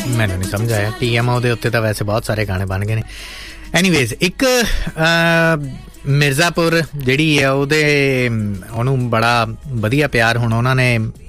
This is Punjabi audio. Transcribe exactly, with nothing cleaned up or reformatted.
ਮੈਨੂੰ ਨਹੀਂ ਸਮਝ ਆਇਆ। ਟੀ ਐਮ ਓ ਦੇ ਉੱਤੇ ਤਾਂ ਵੈਸੇ ਬਹੁਤ ਸਾਰੇ ਗਾਣੇ ਬਣ ਗਏ ਨੇ। ਐਨੀਵੇਜ਼ ਇੱਕ ਮਿਰਜ਼ਾਪੁਰ ਜਿਹੜੀ ਹੈ ਉਹਦੇ ਉਹਨੂੰ ਬੜਾ ਵਧੀਆ ਪਿਆਰ ਹੁਣ ਉਹਨਾਂ ਨੇ